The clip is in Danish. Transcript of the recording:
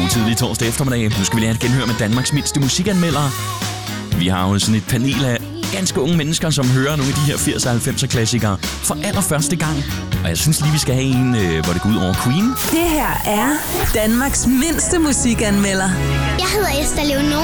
tidlig torsdag eftermiddag. Nu skal vi lige have et genhør med Danmarks mindste musikanmeldere. Vi har jo sådan et panel af ganske unge mennesker, som hører nogle af de her 80'er og 90'er klassikere for allerførste gang. Og jeg synes lige, vi skal have en, hvor det går ud over Queen. Det her er Danmarks mindste musikanmelder. Jeg hedder Esther Leonora.